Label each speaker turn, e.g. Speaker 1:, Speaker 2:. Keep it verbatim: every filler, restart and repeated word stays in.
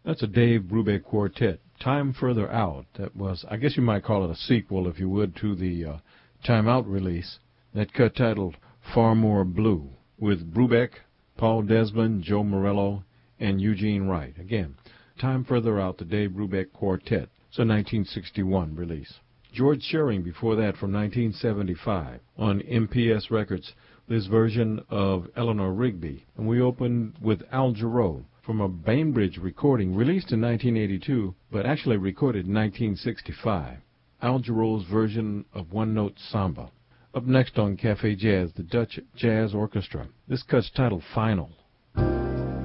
Speaker 1: That's a Dave Brubeck Quartet, Time Further Out. That was, I guess you might call it a sequel, if you would, to the uh, Time Out release. That cut titled Far More Blue, with Brubeck, Paul Desmond, Joe Morello, and Eugene Wright. Again, Time Further Out, the Dave Brubeck Quartet. It's a nineteen sixty-one release. George Shearing before that from nineteen seventy-five on M P S Records, this version of Eleanor Rigby. And we opened with Al Jarreau from a Bainbridge recording released in nineteen eighty-two, but actually recorded in nineteen sixty-five. Al Jarreau's version of One Note Samba. Up next on Cafe Jazz, the Dutch Jazz Orchestra. This cut's titled Final.